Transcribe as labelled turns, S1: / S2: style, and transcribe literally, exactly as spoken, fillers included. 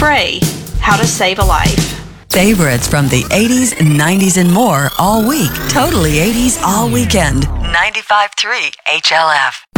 S1: Frey, how to save a life.
S2: Favorites from the eighties, nineties, and more all week. Totally eighties all weekend. ninety-five point three H L F.